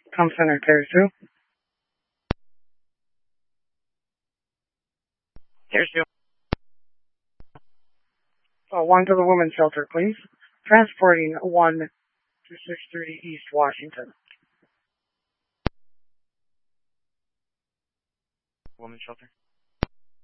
Com Center Cares 2. Cares 2. One to the women's shelter, please. Transporting 1 to 630 East Washington. Women's shelter.